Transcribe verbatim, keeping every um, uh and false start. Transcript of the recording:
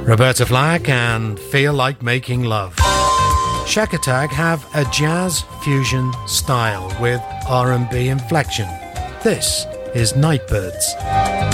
Roberta Flack and Feel Like Making Love. Shack Attack have a jazz fusion style with R and B inflection. This is Nightbirds.